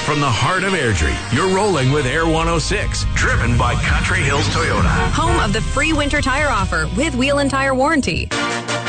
From the heart of Airdrie, you're rolling with Air 106, driven by Country Hills Toyota. Home of the free winter tire offer with wheel and tire warranty.